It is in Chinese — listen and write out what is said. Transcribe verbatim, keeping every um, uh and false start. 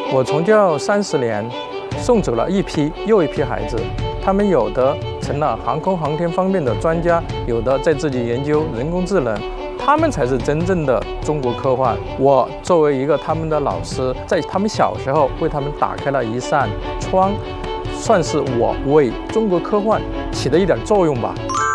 我从教三十年，送走了一批又一批孩子，他们有的成了航空航天方面的专家，有的在自己研究人工智能，他们才是真正的中国科幻。我作为一个他们的老师，在他们小时候为他们打开了一扇窗，算是我为中国科幻起的一点作用吧。